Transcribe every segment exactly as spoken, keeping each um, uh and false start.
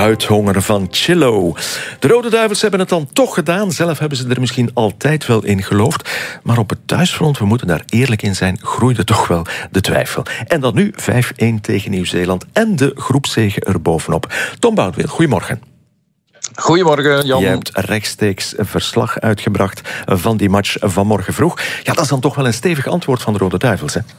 Uithonger van Chillo. De Rode Duivels hebben het dan toch gedaan. Zelf hebben ze er misschien altijd wel in geloofd. Maar op het thuisfront, we moeten daar eerlijk in zijn, groeide toch wel de twijfel. En dan nu vijf-één tegen Nieuw-Zeeland en de groepszege erbovenop. Tom Boudewil, goedemorgen. Goedemorgen, Jan. Je hebt rechtstreeks een verslag uitgebracht van die match van morgen vroeg. Ja, dat is dan toch wel een stevig antwoord van de Rode Duivels, hè?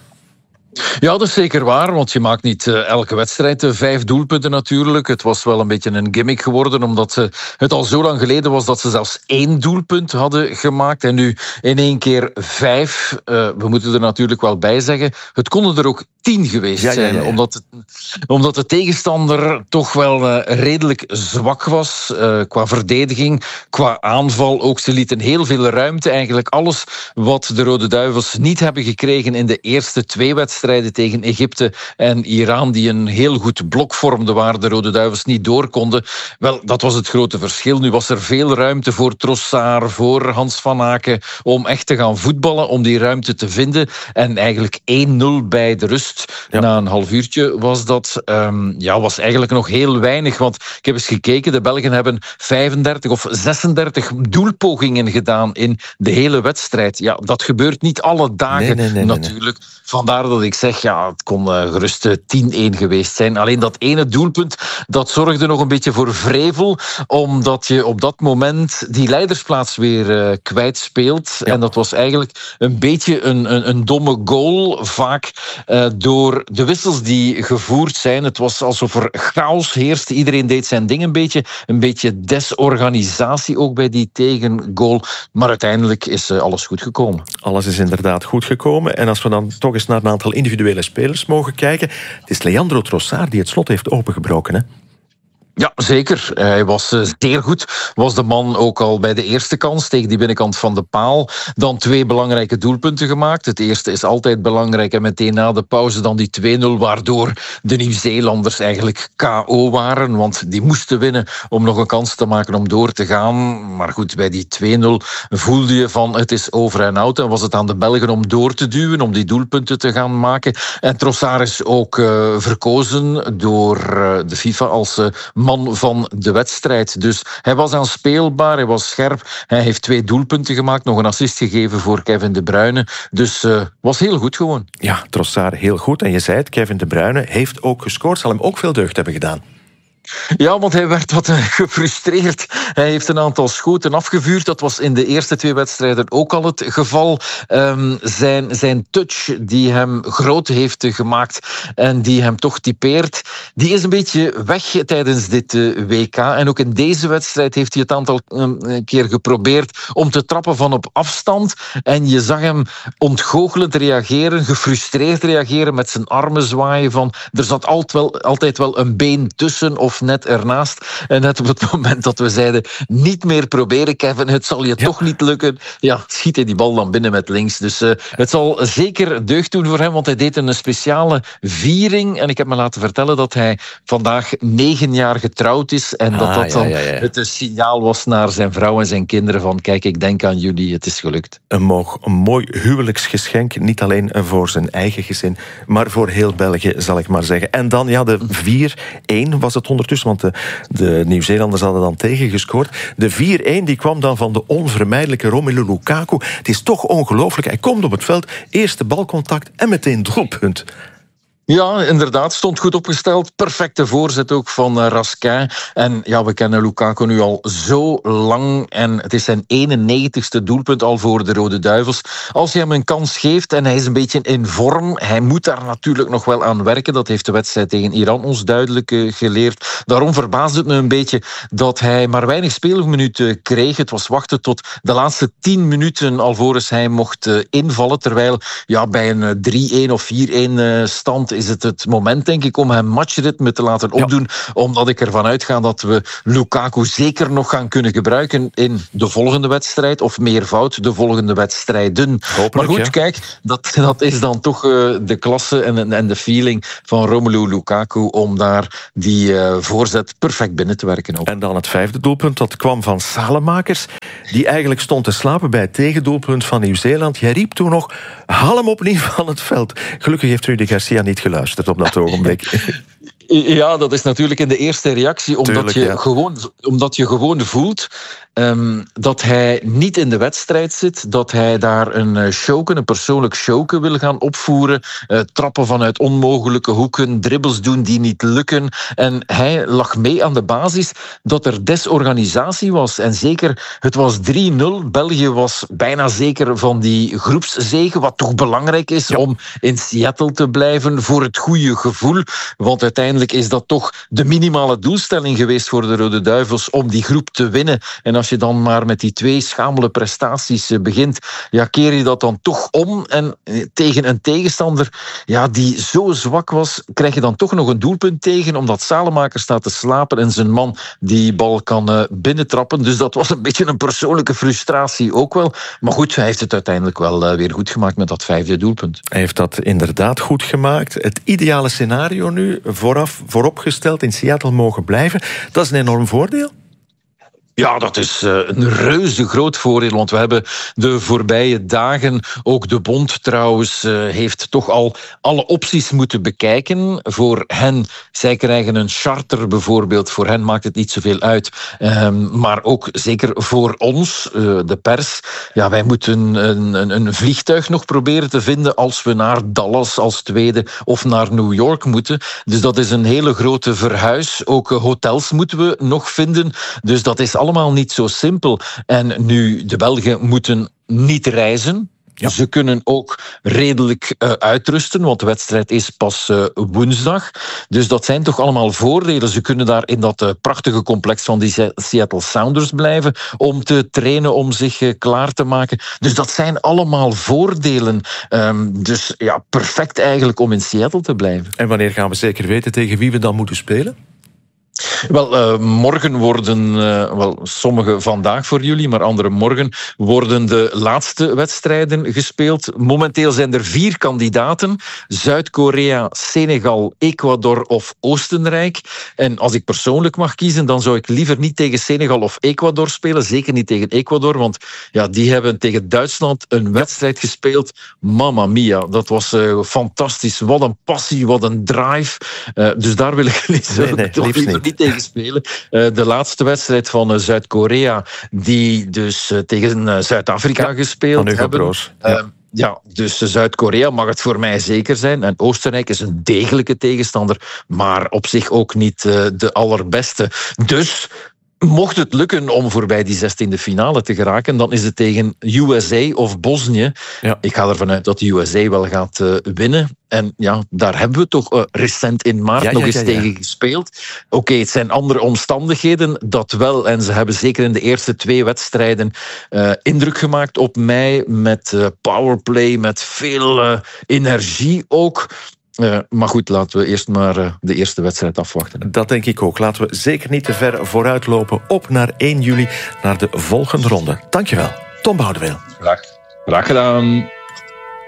Ja, dat is zeker waar, want je maakt niet uh, elke wedstrijd uh, vijf doelpunten natuurlijk. Het was wel een beetje een gimmick geworden, omdat uh, het al zo lang geleden was dat ze zelfs één doelpunt hadden gemaakt. En nu in één keer vijf. Uh, we moeten er natuurlijk wel bij zeggen, het konden er ook tien geweest ja, ja, ja, ja. zijn. Omdat, het, omdat de tegenstander toch wel uh, redelijk zwak was uh, qua verdediging, qua aanval. Ook ze lieten heel veel ruimte. Eigenlijk alles wat de Rode Duivels niet hebben gekregen in de eerste twee wedstrijden tegen Egypte en Iran, die een heel goed blok vormden waar de Rode Duivels niet door konden. Wel, dat was het grote verschil. Nu was er veel ruimte voor Trossard, voor Hans van Aken, om echt te gaan voetballen, om die ruimte te vinden. En eigenlijk één nul bij de rust. Ja. Na een half uurtje was dat um, ja, was eigenlijk nog heel weinig. Want ik heb eens gekeken, de Belgen hebben vijfendertig of zesendertig doelpogingen gedaan in de hele wedstrijd. Ja, dat gebeurt niet alle dagen nee, nee, nee, natuurlijk. Nee, nee. Vandaar dat ik zeg, ja, het kon uh, gerust tien-één geweest zijn. Alleen dat ene doelpunt, dat zorgde nog een beetje voor vrevel, omdat je op dat moment die leidersplaats weer uh, kwijtspeelt. Ja. En dat was eigenlijk een beetje een, een, een domme goal, vaak uh, door de wissels die gevoerd zijn. Het was alsof er chaos heerste. Iedereen deed zijn ding een beetje. Een beetje desorganisatie ook bij die tegengoal. Maar uiteindelijk is uh, alles goed gekomen. Alles is inderdaad goed gekomen. En als we dan toch eens naar een aantal individuele spelers mogen kijken. Het is Leandro Trossard die het slot heeft opengebroken, hè? Ja, zeker. Hij was uh, zeer goed. Was de man ook al bij de eerste kans tegen die binnenkant van de paal. Dan twee belangrijke doelpunten gemaakt. Het eerste is altijd belangrijk en meteen na de pauze dan die twee nul, waardoor de Nieuw-Zeelanders eigenlijk K O waren. Want die moesten winnen om nog een kans te maken om door te gaan. Maar goed, bij die twee nul voelde je van het is over en out. En was het aan de Belgen om door te duwen, om die doelpunten te gaan maken. En Trossard is ook uh, verkozen door uh, de FIFA als uh, man van de wedstrijd. Dus hij was aanspeelbaar, hij was scherp. Hij heeft twee doelpunten gemaakt, nog een assist gegeven voor Kevin De Bruyne. Dus uh, was heel goed gewoon. Ja, Trossard heel goed. En je zei het, Kevin De Bruyne heeft ook gescoord. Zal hem ook veel deugd hebben gedaan. Ja, want hij werd wat gefrustreerd. Hij heeft een aantal schoten afgevuurd. Dat was in de eerste twee wedstrijden ook al het geval. Um, zijn, zijn touch die hem groot heeft gemaakt en die hem toch typeert, die is een beetje weg tijdens dit uh, W K. En ook in deze wedstrijd heeft hij het aantal um, keer geprobeerd om te trappen van op afstand. En je zag hem ontgoochelend reageren, gefrustreerd reageren, met zijn armen zwaaien van er zat altijd wel, altijd wel een been tussen of net ernaast. En net op het moment dat we zeiden niet meer proberen, Kevin, het zal je ja. toch niet lukken. Ja, schiet hij die bal dan binnen met links. Dus uh, het zal zeker deugd doen voor hem, want hij deed een speciale viering. En ik heb me laten vertellen dat hij vandaag negen jaar getrouwd is. En ah, dat dat dan ja, ja, ja. het signaal was naar zijn vrouw en zijn kinderen van kijk, ik denk aan jullie, het is gelukt. Een, moog, een mooi huwelijksgeschenk, niet alleen voor zijn eigen gezin, maar voor heel België, zal ik maar zeggen. En dan, ja, de vier-één was het ondertussen, want de, de Nieuw-Zeelanders hadden dan tegengescoord. De vier-één die kwam dan van de onvermijdelijke Romelu Lukaku. Het is toch ongelooflijk. Hij komt op het veld, eerste balcontact en meteen doelpunt. Ja, inderdaad. Stond goed opgesteld. Perfecte voorzet ook van uh, Raskin. En ja, we kennen Lukaku nu al zo lang. En het is zijn eenennegentigste doelpunt al voor de Rode Duivels. Als je hem een kans geeft en hij is een beetje in vorm, hij moet daar natuurlijk nog wel aan werken. Dat heeft de wedstrijd tegen Iran ons duidelijk uh, geleerd. Daarom verbaasde het me een beetje dat hij maar weinig speelminuten kreeg. Het was wachten tot de laatste tien minuten alvorens hij mocht uh, invallen. Terwijl ja, bij een uh, drie-één of vier-één uh, stand is het het moment, denk ik, om hem matchritme te laten opdoen. Ja. Omdat ik ervan uitga dat we Lukaku zeker nog gaan kunnen gebruiken in de volgende wedstrijd, of meervoud de volgende wedstrijden. Hopelijk, maar goed, ja. Kijk, dat, dat is dan toch uh, de klasse en, en de feeling van Romelu Lukaku om daar die uh, voorzet perfect binnen te werken. Ook. En dan het vijfde doelpunt, dat kwam van Salemakers, die eigenlijk stond te slapen bij het tegendoelpunt van Nieuw-Zeeland. Jij riep toen nog, haal hem opnieuw van het veld. Gelukkig heeft Rudy Garcia niet geluisterd op dat ogenblik. Ja, dat is natuurlijk in de eerste reactie, omdat, Tuurlijk, je, ja. gewoon, omdat je gewoon voelt um, dat hij niet in de wedstrijd zit, dat hij daar een showke, een persoonlijk showke wil gaan opvoeren, uh, trappen vanuit onmogelijke hoeken, dribbels doen die niet lukken. En hij lag mee aan de basis dat er desorganisatie was. En zeker, het was drie nul. België was bijna zeker van die groepszege, wat toch belangrijk is, ja, om in Seattle te blijven voor het goede gevoel. Want uiteindelijk is dat toch de minimale doelstelling geweest voor de Rode Duivels om die groep te winnen. En als je dan maar met die twee schamele prestaties begint, ja, keer je dat dan toch om. En tegen een tegenstander ja, die zo zwak was, krijg je dan toch nog een doelpunt tegen, omdat Salemaker staat te slapen en zijn man die bal kan uh, binnentrappen. Dus dat was een beetje een persoonlijke frustratie ook wel. Maar goed, hij heeft het uiteindelijk wel uh, weer goed gemaakt met dat vijfde doelpunt. Hij heeft dat inderdaad goed gemaakt. Het ideale scenario nu, vooraf, vooropgesteld in Seattle mogen blijven, dat is een enorm voordeel. Ja, dat is uh, een reuze groot voordeel, want we hebben de voorbije dagen, ook de bond trouwens, uh, heeft toch al alle opties moeten bekijken. Voor hen, zij krijgen een charter bijvoorbeeld, voor hen maakt het niet zoveel uit. Um, maar ook zeker voor ons, uh, de pers, ja, wij moeten een, een, een vliegtuig nog proberen te vinden als we naar Dallas als tweede of naar New York moeten. Dus dat is een hele grote verhuis. Ook uh, hotels moeten we nog vinden. Dus dat is allemaal niet zo simpel. En nu, de Belgen moeten niet reizen. Ja. Ze kunnen ook redelijk uh, uitrusten, want de wedstrijd is pas uh, woensdag. Dus dat zijn toch allemaal voordelen. Ze kunnen daar in dat uh, prachtige complex van die Seattle Sounders blijven om te trainen, om zich uh, klaar te maken. Dus dat zijn allemaal voordelen. Um, dus ja, perfect eigenlijk om in Seattle te blijven. En wanneer gaan we zeker weten tegen wie we dan moeten spelen? Wel, uh, morgen worden, uh, wel, sommige vandaag voor jullie, maar andere morgen, worden de laatste wedstrijden gespeeld. Momenteel zijn er vier kandidaten. Zuid-Korea, Senegal, Ecuador of Oostenrijk. En als ik persoonlijk mag kiezen, dan zou ik liever niet tegen Senegal of Ecuador spelen. Zeker niet tegen Ecuador, want ja, die hebben tegen Duitsland een wedstrijd gespeeld. Mamma mia, dat was uh, fantastisch. Wat een passie, wat een drive. Uh, dus daar wil ik niet, nee, nee, toch liever niet. niet tegen spelen. Uh, de laatste wedstrijd van uh, Zuid-Korea, die dus uh, tegen uh, Zuid-Afrika ja, gespeeld hebben. Broos, ja. Uh, ja, dus uh, Zuid-Korea mag het voor mij zeker zijn. En Oostenrijk is een degelijke tegenstander, maar op zich ook niet uh, de allerbeste. Dus mocht het lukken om voorbij die zestiende finale te geraken, dan is het tegen U S A of Bosnië. Ja. Ik ga ervan uit dat de U S A wel gaat uh, winnen. En ja, daar hebben we toch uh, recent in maart ja, nog ja, eens ja, ja. tegen gespeeld. Oké, okay, het zijn andere omstandigheden, dat wel. En ze hebben zeker in de eerste twee wedstrijden uh, indruk gemaakt op mij. Met uh, powerplay, met veel uh, energie ook. Uh, maar goed, laten we eerst maar uh, de eerste wedstrijd afwachten. Dat denk ik ook. Laten we zeker niet te ver vooruitlopen. Op naar één juli, naar de volgende ronde. Dankjewel, Tom Boudeweel. Graag, graag gedaan.